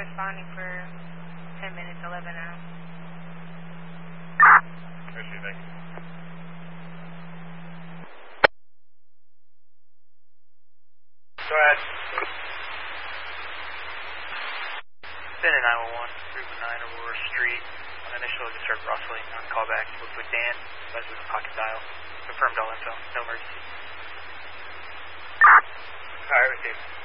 responding for 10 minutes, 11 now. Appreciate it, thank you. Go ahead. Been at 911, 319 Aurora Street. On initial, just heard rustling on callback. Spoke with Dan, resident of Pocket Dial. Confirmed all info, no emergency. Alright, received.